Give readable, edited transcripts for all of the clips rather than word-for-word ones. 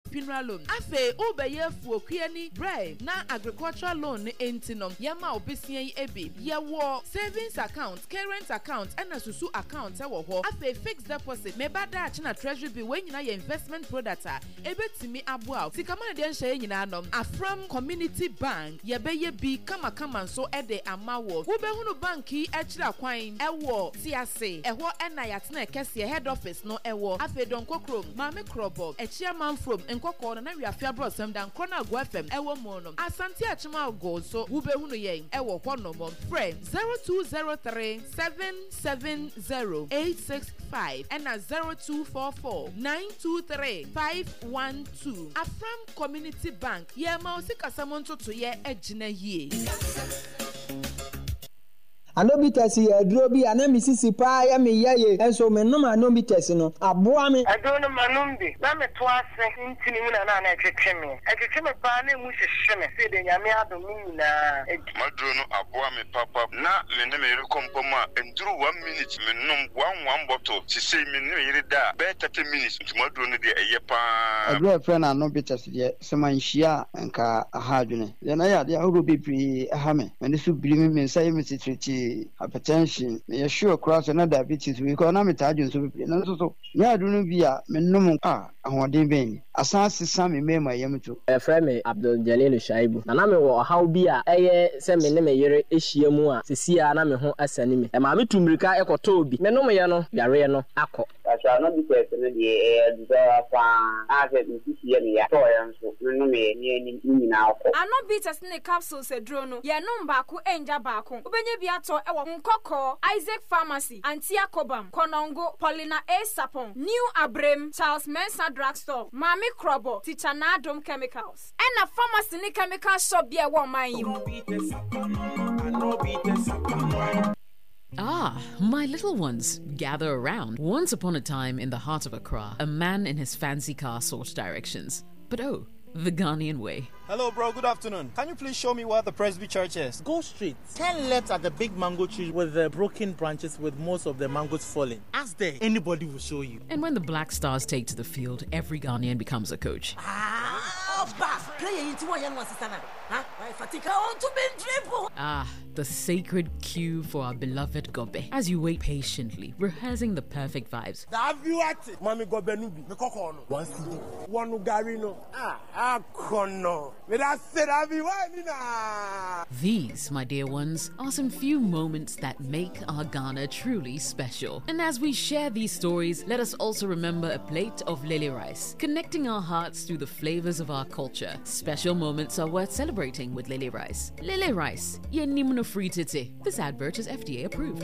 funeral loan. Afe ubeye fuokuani bre na agricultural loan entinom yama obesian ebi yewo savings account, current account and susu account ewo ho. Afe fixed deposit mebada achina treasury bill when nyina ye investment product ebetimi aboa. Sikamane de nhye nyina nom. Afram Community Bank yebeye bi kama so ede amawo. Ubehunu banki echira kwan ewo siase eho ena yatena kese head office no ewo. Afe donko krom mame krobo echia man from enkoko na wi afia bro sam dan krona agwo fm ewo mo no. Asante achima go so ubehunu yen ewo hono mo. Friend 0203 770 865 and 0244 923 512. Afram Community Bank ye ma osika samonto to ye ejina yie. Anobites here, Drobi, and Mississippi, I am a ye, and so me no anobites no. Aboa me. I don't know Manumbi. Lame twice in Tinimuna and a chimney. A chimney panel which is shimmy, said the Yamia Domina. Madrono, Aboa me, Papa, na Leneme Compoma, and drew 1 minute, menum one bottle, to say me near that, better 10 minutes to Madrono de Ayapa. A great friend, anobites yet, some shia and car a hardune. Then I had the Ogo be a hammer, and this would bring me inside Mississippi. Hypertension, may assure cross another diabetes. We economic charges so yeah, do not be a menum and what they mean. Assassin Sammy may my yamato. A friend Abdul Jalil Shaibu. And I'm a how be a semi name a Ishiamua, Sia Namaho as enemy. And Mammy Tumrika Eco Toby, Menomayano, Yareno, Ako. I shall not be taken in the air, as it is here, now. I know beaters in the capsule said Drono, Yanom Baku, Enja Baku, Benebiato, Nkoko, Isaac Pharmacy, Antia Kobam, Konongo, Paulina A. Sapon, New Abrem, Charles Mensa Drugstore, Mami Krobo, Tichanadom Chemicals, and a pharmacy chemical shop beer woman. Ah, my little ones, gather around. Once upon a time in the heart of Accra, a man in his fancy car sought directions. But oh, the Ghanaian way. Hello, bro. Good afternoon. Can you please show me where the Presby Church is? Go straight. 10 left at the big mango tree with the broken branches with most of the mangoes falling. Ask there. Anybody will show you. And when the Black Stars take to the field, every Ghanaian becomes a coach. The sacred cue for our beloved Gobe. As you wait patiently, rehearsing the perfect vibes. Mami Gobe nubi. One CD. One Ugarino. These, my dear ones, are some few moments that make our Ghana truly special. And as we share these stories, let us also remember a plate of lily rice, connecting our hearts through the flavors of our culture. Special moments are worth celebrating with lily rice. Lily rice, yenimno free tete. This advert is FDA approved.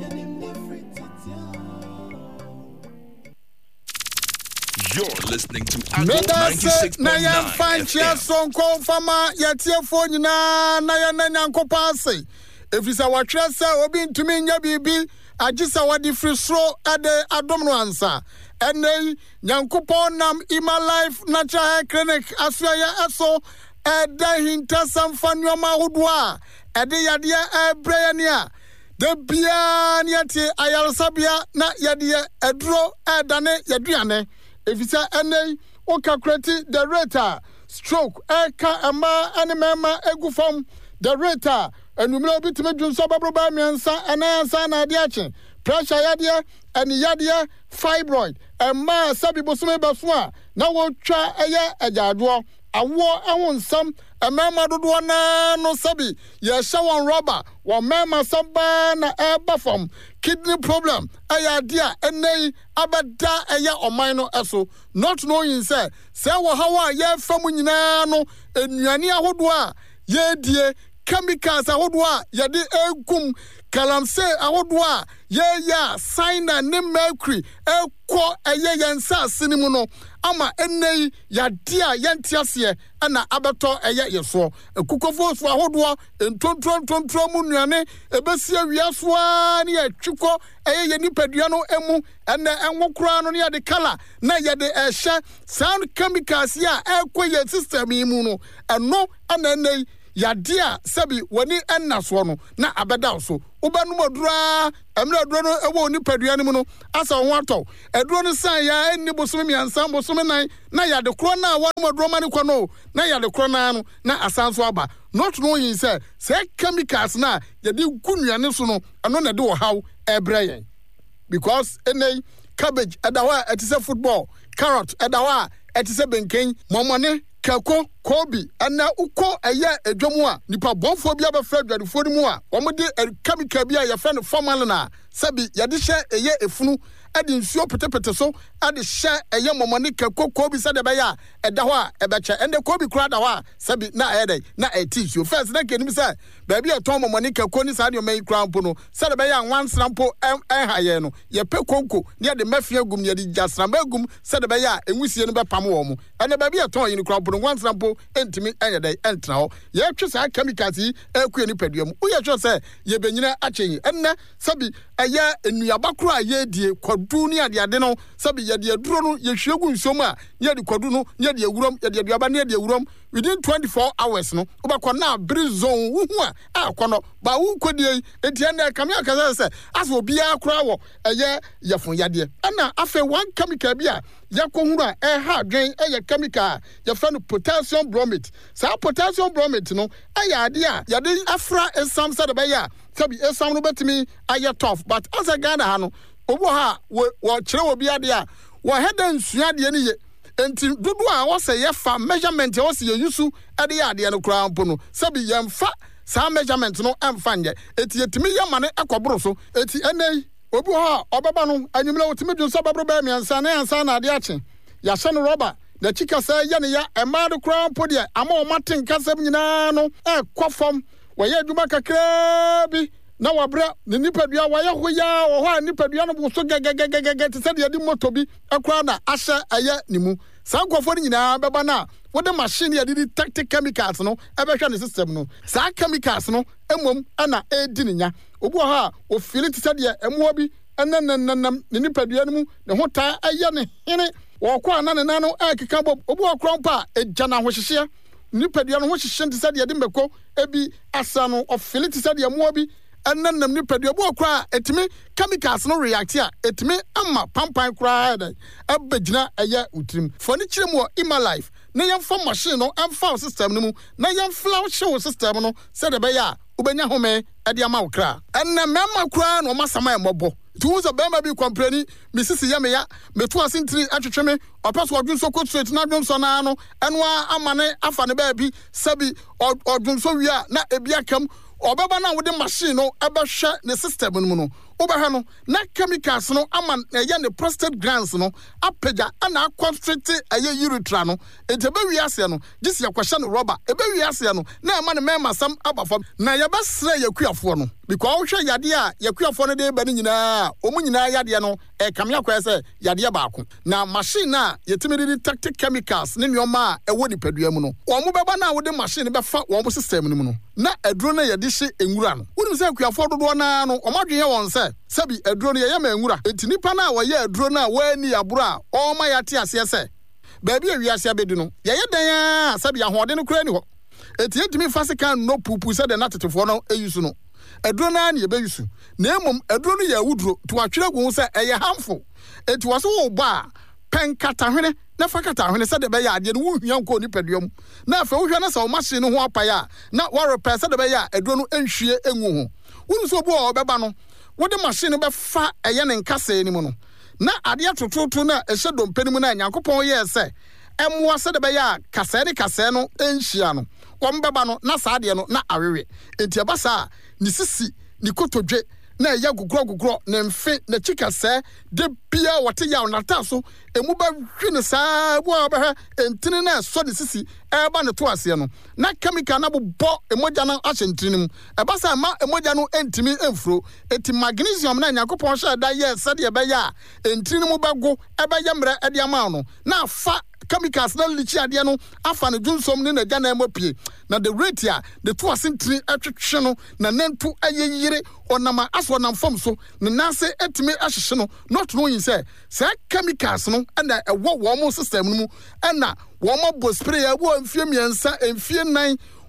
You're listening to Adult 96.9 FM. Song call fama yatia phone na ya nyanko pase. Efisa watwe se obi ntumi nya bibi agisa wadi free slow ade adom no ansa. Ene nyankopon nam Ima Life Natural Hair Clinic asya eso eda hinta samfanwa mahudwa ede yade ebreyania de bia niate ayalsabia na yade edro edane yaduane. Efisa ene o calculate the rate stroke eka ama anemema egufom the rate enumero bitime dwunso babroba miensa enansa na ade ache pressure yade eni yade fibroid emma sabi bosume bafo na wo twa eye ajado awo awonsam emma dodo na no sabi ye shawon rubber wo mema samba na ebafom kidney problem aya dia enei abada aya oman no eso not knowing say wo hawa ye fam nyina no enuane ahodo a ye die chemicals ahodo a ye de egum kalamse ahodo a ye ya cyanide ne mercury ekọ eye yensa sinimu no ama enei ya dia yentiase na abeto eye yeso ekukofo so ahodo entontro mu nuane ebesi awiaso a ne atwiko eye ye nipadua no emu ene enwokura no ne ya de kala na ye de ehye sound chemicals ya ekọ ye system imu no eno ana enei yade a sebi wani enna so no na abeda so ubanum odura emre oduro no ewo ni padua ni mu no asa ho atɔ eduro no san ya enni bosome miansa bosome nan na yade kro na wanum oduro mane kɔ no na yade kro na no na asan so aba not no yin say chemicals na yade gunuane so no ano na de wo haw ebreye because any cabbage edawa etise football carrot edawa etise benken momone kako kobi ana uko eye edwomu a nipa bonfo bia be fra dwadefo ni mu a omode chemical bia ye fra no formal na sabi yade hye eye efunu ade nsuo petepete so ade hye eye momone kako kobi sade be ya edawa ebeche ende kobi kura dawa sabi na ede na etisuo first na kenim say ba bia ton momone kako ni sade o mai kura mpo no sade be ya nwansra mpo haye no ye pe konko ne ade mafia gum ne de jasra magum sade be ya enwusie no be pam wo mu ene ba bia ton yin kura mpo no nwansra mpo entimi enye entra ho ye twe sa chemicals yi ekue ni padua mu uye twe se ye benyina achenyi enne sabi eye enuaba kro aye die kwadu ni ade no sabi ye de aduro no ye hwegu nsom a ye de kwadu no ye de ewurom ye de aduaba ne de ewurom within 24 hours no obakọ na bri zone hu a akono ba wu kodie enti enne kamia kaza se aso bia kro awo eye yefun yade na afa one chemical bia yakohuru a ha dwen eye chemical ye fa no potassium bromate sa potassium bromate no aya ade a yade afra ensam sa de be ya sabi ensam no betimi aye tough but as a Ghana ha no obo ha wo kire obi ade a wo head nsua de ni ye enti dudu a wo se ye fa measurement wo se ye yusu ade ya ade no kura mpo no sabi ye mfa sa measurement no emfa nje eti yetimi ye mane ekoboro so eti enei obi ha obaba no anyimle wotimi dun so babro ba miansa na ansa na ade ache ya hye no rubber na chika sa ye ne ya ema de kura mpo de ama o maten kasam nyina no ekofom wo ye adwuma kakra bi na wabra ne nipadua wa ye hoya wo ho nipadua no bo so gegegegege te se de di moto bi akura na ahye aye nimu sa nkofo nyina beba na wo de machine ye di tactic chemicals no ebehwa ne system no sa chemicals no emom ana edi nya obu ha o feel te se de emo bi enananam ne nipadua no mu ne ho ta aye ne hene wo kwa na ne nano akeka bob obu akura mpa egya na ho hyehye nipadua no ho hyehye te se de di mbeko ebi asa no o feel te se de emo bi enanam nipadua bo akura etimi chemicals no react a etimi ama pampan kura da abegina eye utrim foni kire mu ima life na yam fa machine no amfa system no mu na yam flow show system no se de be ya ubenya home ade ama ukra enna mema kura no masama emobo tuuza bema bi complain misisi ya meya metu asintiri atwetweme opaso odwunso ko straight na dwunso na no enwa amane afa ne ba bi sabi odwunso wi a na ebi akam obeba na wode machine no ebehwe ne system no mu no obehwe no na chemicals no aman eye ne prostate glands no apega na constrict eye urethra no etebe wi ase no gisi yakwahye no rubber ebe wi ase no na ama ne mema sam abafo na ye besre yakuafo no because wohwe yade a yakuafo no de ba ni nyina omu nyina yade no kamya kwa se yade baako na machine na yetimi di tactic chemicals ne nyoma a ewo nipadua mu no omu beba na wode machine befa wo system no mu no na aduro na yade hye enwura no wonim se yakuafo dodo na no omadwen won se sabi aduro no ye ma enwura enti nipa na wo ye aduro na wani aburo a o ma yate ase se baabi awiase abedi no ye dan sabi ahode no kura ni ho enti entimi fasika no pupu se de na tetefo no eyusu no aduro na ne be yusu na emom aduro no ya wuduro to atwere gu se eye harmful enti wo so wo ba pen kata hwene na fa kata hwene se de be ya ade no wuhia nko ni paduam na afa wohwa na se o machine no ho apaya na wo repair se de be ya aduro no enhwie enwu ho wonu so bo o beba no wo de machine be fa eye ne nkasa ni mu no na ade atototo na ehye dompani mu na Nyankopon ye se emwa se de be ya kasa no enhia no wombeba no na saade no na awewe enti abasa ni sisi ni kotodwe na ya gugro na mfe na chika se de bia wote ya onata so emu ba hwene saa bo ba entini na so de sisi eba ne to ase no na chemical na bo emoja na ahyentinim ebasa ma emoja no entimi emfuro eti magnesium na Nyankopon hye da ye se de be ya entini mu bago eba ye mre ade ama no na fa chemicals na lichi ade no afa ne dwunsom ne na gana emopie na the rate ya the to asentri atwetwe no na nantu ayeyire onama aso nam fam so ne nase etimi ahyehye no not knowing say chemicals no na ewo wo mo system no mu na wo mo bo spray ya wo amfie miensa amfie nan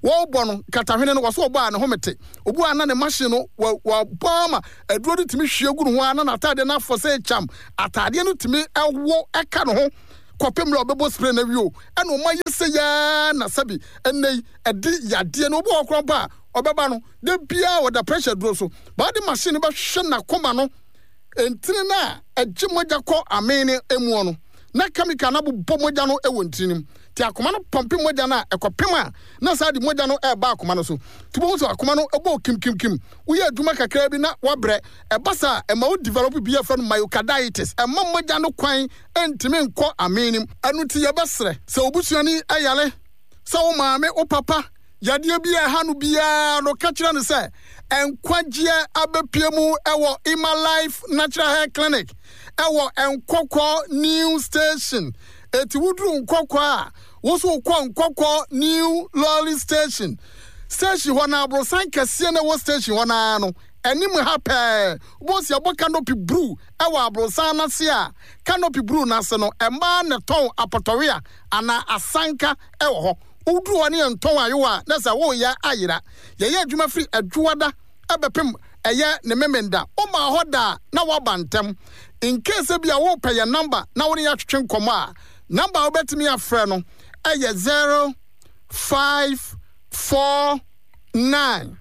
wo bono katahwene no waso obo an homete obu an na ne machine no wa bama aduro de timi hwie gu no ho an na atade na afo se cham atade no timi ewo eka no ho kopem lo bebo spray na wio ena o ma yese ya na sabi enei edi yade no obu okron pa obeba no de bia wo da pressure duro so ba de machine ba hwe na koma no entini na agye moja kɔ amene emu no na chemical na bobɔ moja no ewo ntinim ti akoma no pompe moja na ekɔpem a na sa di moja no eba akoma no so tubo so akoma no ebo kim uye adwuma kakra bi na wabrɛ ebasa ema wo develop bi afra no myocarditis ema moja no kwan entimi nkɔ amene anu ti yebɛsrɛ sɛ obusuani ayale sɛ wo maame wo papa yadie bi hanu bia no kachira ne sɛ enkwagye abepiemu ewo Ima Life Natural Hair Clinic ewo enkokɔ new station eti wudru nkokɔ a woso kɔ nkokɔ new lolly station hɔ na abrosan kɛse na wo station hɔ na no enim ha pɛ wo si abo canopy brew ewo abrosan na se a canopy brew na se no emba ne ton apotowea ana asanka ewo hɔ udru wani nton ayewa na sa wo ya ayira ye adwuma free adwuada ebepem eye ne memenda o ma hoda na wabantem in case bia wo pay your number na wo ya twetwe nkomo a number obetimi afre no eye 0549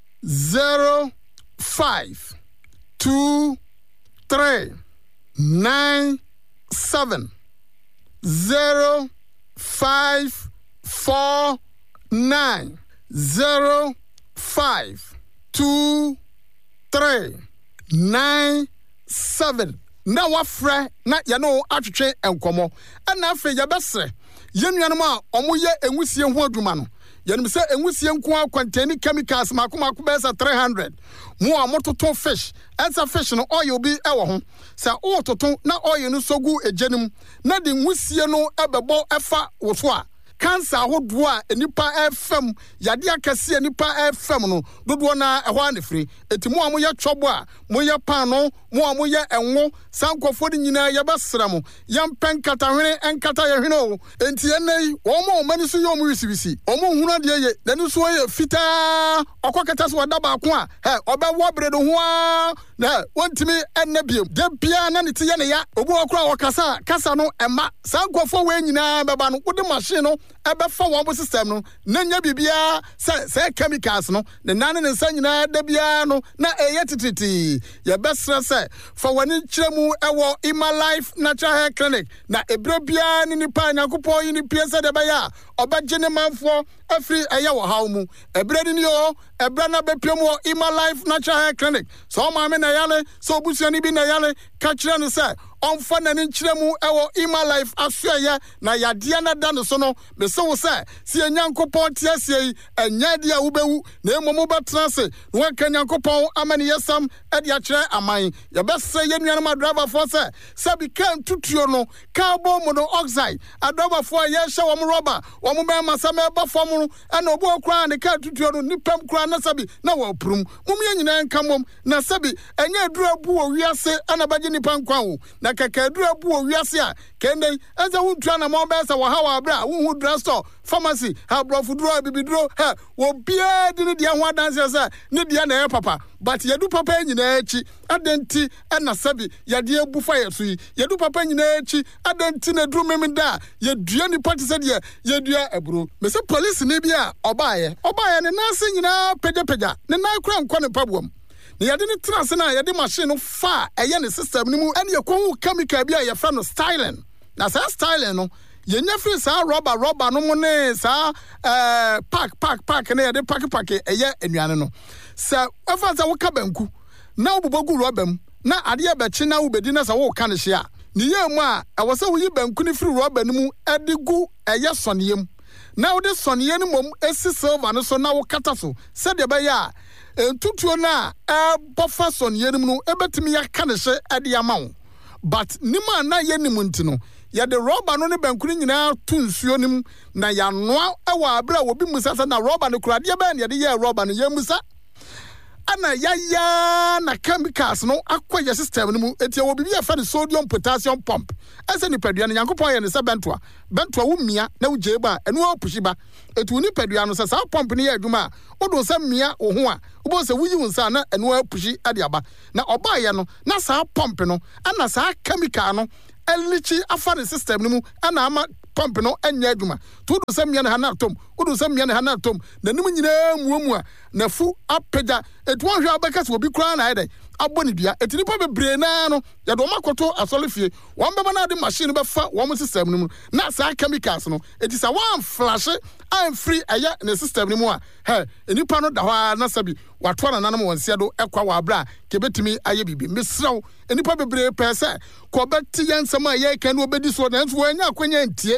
052397 0549 na wafre na ya no atwetwe enkomo na afa ya besre yenuanom a omoye enwusie ho adwuma no yenim se enwusie nko akwantani chemicals makoma besa 300 mo a mototo fish ensa fish no oil bi ewo ho se o toto na oil no sogu ejenim na de nwusie no ebebo efa woso a cancer ahodo a enipa FM yade akase enipa FM no dodo na ehwa anefri etimo a moye chobo a moye pan no mo a moye enwo sankofo de nyina ye besra mo yempen katahwene enkata ye hwene o enti enei wo mo mani so yo mo wisibisi o mo hunu de ye dani so ye fita okokata so wada ba ko a he obewo bredo ho a na wontimi ennabiem de bia na ne te ye ne ya obu okura okasa kasa no ema sankofo we nyina beba no wode machine no ebe fa wo system no nanya bibia se chemicals no ne nane ne nsa nyina da bia no na eye tititi ye besra se fa wani kiremu ewo Ima Life Natural Hair Clinic na ebra bia ni nipa nyankopon yi ni piese de baya obagye ne manfo afri eye wo hawmu ebra ni o ebra na bepiemu Ima Life Natural Hair Clinic so ma me na yale so obusuani bi na yale ka kire no se onfa na ni kiremu ewo Ima Life asuye na yade na da no so no me se wo se si enyankopon tiasie enya dia wubewu na emomu betrase no waka nyankopon amani yesam ade a kire aman ye bese yenuan ma driver for se bi kan tutuo no carbon monoxide adriver for ye hye wo rubber wo mo be masame ba fom no na obo okra ne kan tutuo no nipam kra na sabi na wo prum mumye nyina nkamom na sabi enya adura bu wo wiase ana bagye nipa nkwa wo na kaka adura bu wo wiase a kende eza hu tua na mo be se wo hawa abra hu drugstore pharmacy ha brofuduro bibiduro ha wo bia de ne dia ho adanse se ne dia na e papa but yedu papa nyina echi adenti na sabi yade ebufa yesui yedu papa nyina echi adenti na duru memenda yedua ni party se de yedua eburo me se police ne bia obaye ne nase nyina peja ne na kura nkɔ ne pabuam ne yade ne trase na yade machine no fa eye ne system ni mu ene yekwu chemical bia ye fra no styling na sa styling no yenya free sa rubber no mu ne sa pack ne yade pack eye anuane no sa afa sa wo ka banku na wo bobogu rubber na ade ya bechi na wo bedi na sa wo ka ne hia ne yemu a awose wo yi banku ne free rubber no mu edigu eye soniem na wo de sonye ne mom esi silver no so na wo kata so se de be ya entutuo na bofa sonye ne mu no ebetimi ya ka ne hye ade ya ma wo but nima na ye nim ntino ya de rubber no ne banku nyina tu nsuo nim na ya noa ewa abra wo bi musa sa na rubber no kura de be na de ye rubber no ye musa ana yaya na chemicals no akwa your system no mu etia wo bibia fa the sodium potassium pump ese ni padua no Nyankopon ye ne se bentoa wo mia na wo jeba eno wo pushiba etu ni padua no se sa pump ne ye adwuma odo se mia wo ho a wo se wuyi wo nsa na eno wo pushi ade aba na oba ye no na sa pump no ana sa chemical no elichi afa the system no mu ana ama pump no enya adwuma to do sam na hana atom odo sam na hana atom na nim nyina muamu a na fu apega etu ahwe abaka se obi kura na ede aboni dua etini pa bebre na no ya do makoto asolifie won beba na de machine be fa won system no mu na sa chemicals no eti sa one flash and free aya na system no mu a he enipa no da ho na sabi wato na nanam wonse do ekwa wa bra ke betimi aye bibi misraw enipa bebre pese ko beti yansam aye kan obedi so na nso anya akwanya ntie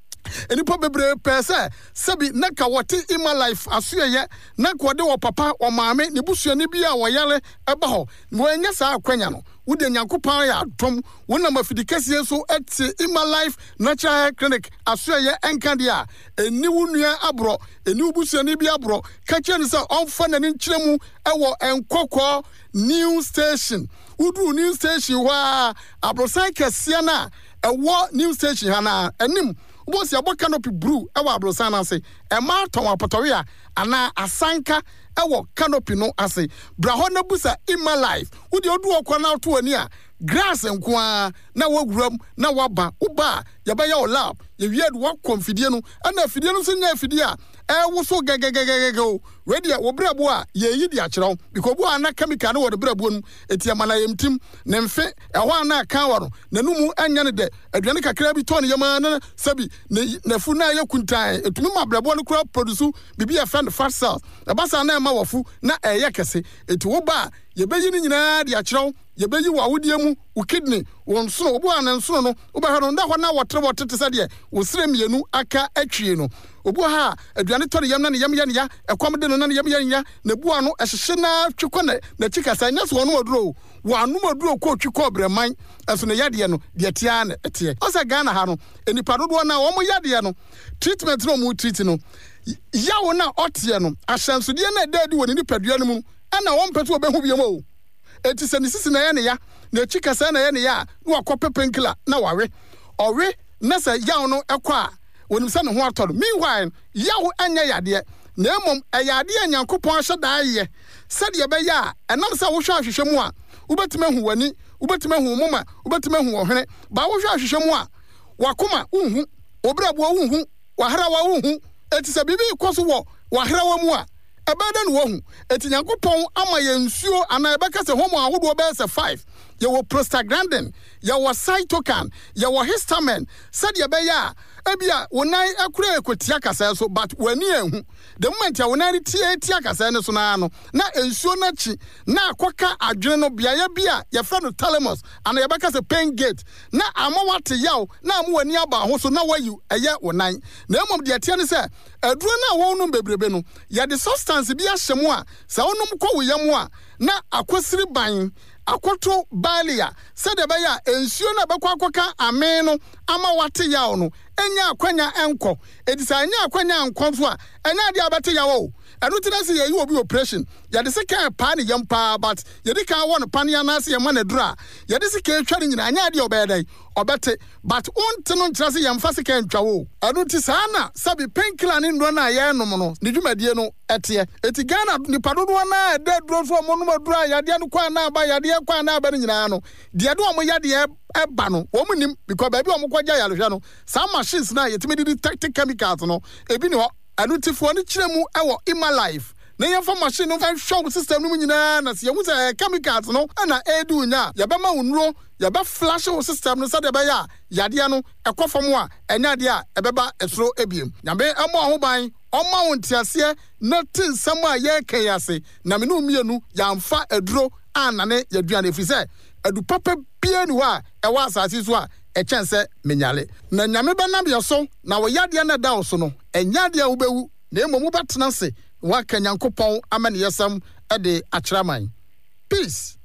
enipa bebre pese sabi na ka wote ima life asuye na ko de wo papa o maame ne busuani bia wo yale eba ho wo anya sa akwanya no wo de Nyankopon ya atom wona mafidikase so eti ima life natural clinic asuye enka dia eni wunua abro eni busuani bia abro ka kire se onfa na ni nkyeremu ewo enkokọ new station udu new station wa abrosan kese na ewo new station hana enim bosi abo canopy brew ewa abrosan ase e ma ton apotowe a ana asanka ewo canopy no ase braho na busa ima life udi odu okwa na to ani a grass nkoa na waguram na waba uba yabaya o lab ye wied wa konfidie no ana afidie no so nya afidie a wo so gegegegege ready wo brabo a ye yi di akiraw because bo ana chemical no wo de brabo no etia mana yemtim ne mfe ho ana kan waro nanumu anya ne de aduane kakra bi ton yema na sabi na fu na ye kuntan etumi ma brabo no kura produce bibi ya fan fat cells abasa na ma wafu na eye kese eti wo ba ye beyi ni nyina di akiraw ye beyi wo awodie mu wo kidney wo nso obo ana nso no wo ba hano nda ho na wotre se de wo sire mienu aka atwie no obo ha aduane tore yam na ne yam ya ekwam de no na ne yam ya na bua no ehye na twekọ na chikasa nya so no oduro wo anu oduro ko twekọ breman eso ne yade no de tia na ete osa Ghana ha no enipa dodo na wo mo yade no treatment no mo treat no yawo na otie no ahyansode na dadi woni ni padua no mu ana wo mpeto obehu biam o eti se ne sisi na ya ne ya na chikasa na ya ne ya no akọ penkiller na wawe owe na se yawo no ekwa wonim se ne ho atọ meanwhile yawo anya yade na emom ayade Nyankopon hyedaaye sede be ya enam se wo hwa ahwehwemu a ubetime hu wani ubetime hu moma ubetime hu ohwene ba wo hwa ahwehwemu a wakoma unhu obrabo unhu wahrawa unhu eti se bibi ikoso wo wahrawa mu a ebeda no hu eti Nyankopon ama ye nsuo ana ebeka se homo ahodo be se 5 ye wo prostaglandin ye wo cytokine ye wo histamine sede be ya ebia wonai akura ekotia kasa so but wani ehu the moment ya wonai tia kasa ne so na no na ensuo na chi na akoka adwene no bia bia ye fra no thalamus ana ye beka se pain gate na amawate yaw na am wani aba ho so na wayu eye wonai na emom de atia ne se aduro na wonu bebrebe no ye the substance bia hyemu a sa wonum ko woyam a na akosiri ban akoto balia sede be ya ensuo na bekwa akoka ame no ama wate yaw no enya akwanya enko edisa enya akwanya enko so a enya de abate yawo enu tina se ye obi operation ya de se kan pa ne yampa but ye de kan won pan ya na se ye ma na dura ye de se kan tware nyina anya de obedai obete but unte no ntra se yamfa se kan twawo enu ti sana sabi painkiller ne ndo na ye nom no ne dwumadie no ete eti Ghana ni padodo na de duro so mo no dura ya de no kwa na ba ya de kwa na ba nyina no de de o mo ya de eba no wo munim because baby o mo kwaja ya lohwe no some machines na yetime di tactic chemicals no ebi ne ho anutifo ni kiremu ewo ima life na yemfa machine no fa show system no nyina na se yemu se chemicals no na edu nya ya be ma unro ya be flash system no se de be ya yade no ekofom a enya de a ebeba esoro ebiem nyambe emo ho ban ọma wontiase na tinsam a ye kan yase na me no mienu yamfa aduro anane yaduane efise adu papa bia ni wa e wa asase so a e chense menyale na nyame benam ye so na wo yade na da so no enyade a wo bewu na emomu betena se wa kan Nyankopon amane yesam e de akyeraman peace.